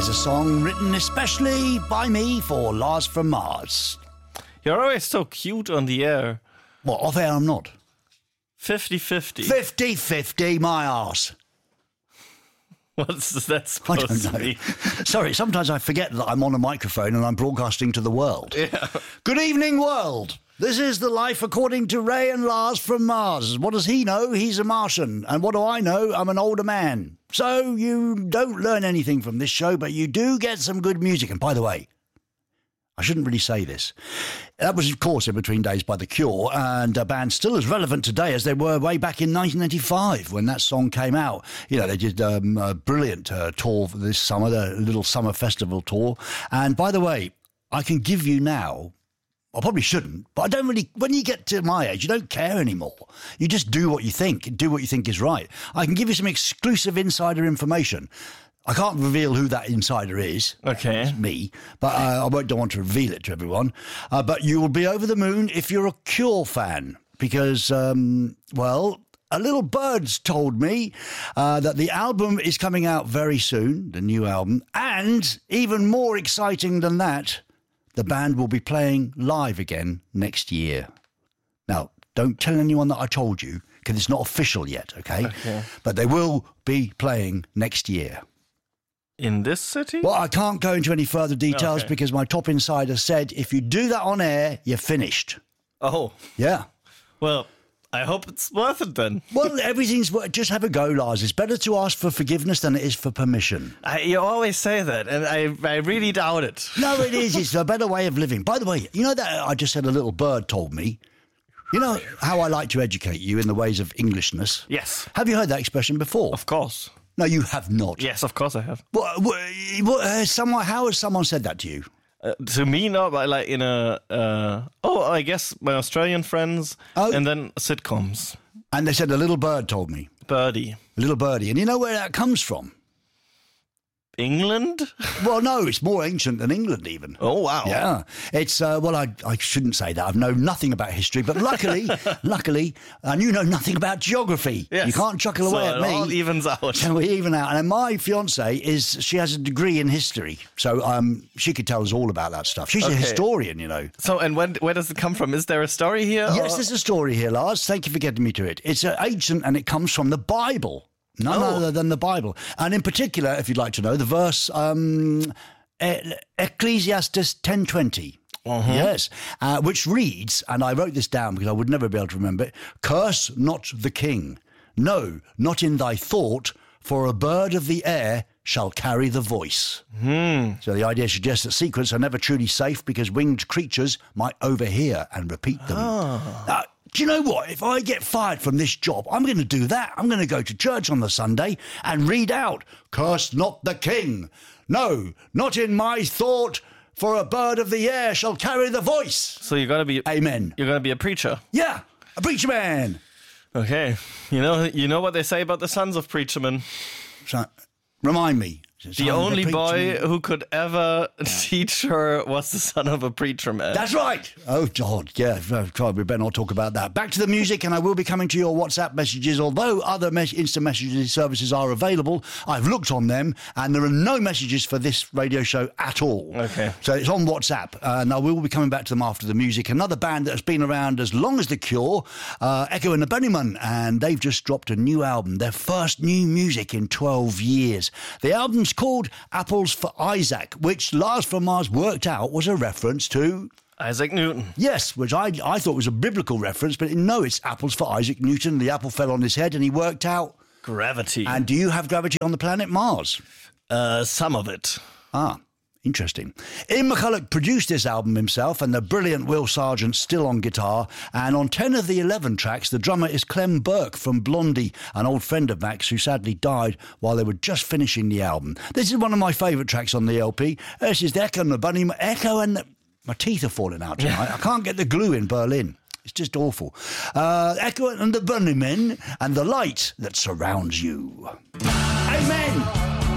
There's a song written especially by me for Lars from Mars. You're always so cute on the air. What, off air I'm not? 50-50. 50-50, my arse. What's that I supposed don't to know. be? Sorry, sometimes I forget that I'm on a microphone and I'm broadcasting to the world. Yeah. Good evening, world. This is the life according to Ray and Lars from Mars. What does he know? He's a Martian. And what do I know? I'm an older man. So you don't learn anything from this show, but you do get some good music. And by the way, I shouldn't really say this. That was, of course, In Between Days by The Cure, and a band still as relevant today as they were way back in 1995 when that song came out. You know, they did a brilliant tour for this summer, the little summer festival tour. And by the way, I can give you now, I probably shouldn't, but I don't really, when you get to my age, you don't care anymore. You just do what you think is right. I can give you some exclusive insider information. I can't reveal who that insider is. Okay. It's me. But I don't want to reveal it to everyone. But you will be over the moon if you're a Cure fan. Because, well, a little bird's told me that the album is coming out very soon, the new album. And even more exciting than that, the band will be playing live again next year. Now, don't tell anyone that I told you, because it's not official yet, okay? But they will be playing next year. In this city? Well, I can't go into any further details because my top insider said if you do that on air, you're finished. Oh. Yeah. Well, I hope it's worth it then. Well, everything's worth. Just have a go, Lars. It's better to ask for forgiveness than it is for permission. You always say that, and I really doubt it. No, it is. It's a better way of living. By the way, you know that I just said a little bird told me? You know how I like to educate you in the ways of Englishness? Yes. Have you heard that expression before? Of course. No, you have not. Yes, of course I have. How has someone said that to you? To me, no, but like in I guess my Australian friends, and then sitcoms. And they said a little bird told me. Birdie. A little birdie. And you know where that comes from? England? Well, no, it's more ancient than England even. Oh, wow. Yeah. It's, I shouldn't say that. I've known nothing about history, but luckily, and you know nothing about geography. Yes. You can't chuckle away at me. It all evens out. So we even out. And my fiancée she has a degree in history. So she could tell us all about that stuff. She's a historian, you know. So, and where does it come from? Is there a story here? Yes, there's a story here, Lars. Thank you for getting me to it. It's ancient and it comes from the Bible. None other than the Bible. And in particular, if you'd like to know, the verse Ecclesiastes 10:20. Yes, which reads, and I wrote this down because I would never be able to remember it, curse not the king. No, not in thy thought, for a bird of the air shall carry the voice. So the idea suggests that secrets are never truly safe because winged creatures might overhear and repeat them. Do you know what? If I get fired from this job, I'm going to do that. I'm going to go to church on the Sunday and read out, curse not the king. No, not in my thought, for a bird of the air shall carry the voice. So you're going to be... Amen. You're going to be a preacher. Yeah, a preacher man. Okay. You know what they say about the sons of preacher men? So, remind me. The only boy who could ever teach her was the son of a preacher man. That's right. Oh, God, yeah. God, we better not talk about that. Back to the music, and I will be coming to your WhatsApp messages. Although other instant messaging services are available, I've looked on them, and there are no messages for this radio show at all. Okay. So it's on WhatsApp, and I will be coming back to them after the music. Another band that has been around as long as The Cure, Echo and the Bunnymen, and they've just dropped a new album, their first new music in 12 years. The album's called Apples for Isaac, which Lars from Mars worked out was a reference to Isaac Newton. Yes, which I thought was a biblical reference, but no, it's apples for Isaac Newton. The apple fell on his head and he worked out gravity. And do you have gravity on the planet Mars? Some of it. Interesting. Ian McCulloch produced this album himself, and the brilliant Will Sargent still on guitar. And on 10 of the 11 tracks, the drummer is Clem Burke from Blondie, an old friend of Max who sadly died while they were just finishing the album. This is one of my favourite tracks on the LP. This is the Echo and the Bunnymen. My teeth are falling out tonight. I can't get the glue in Berlin. It's just awful. Echo and the Bunnymen and the light that surrounds you. Amen.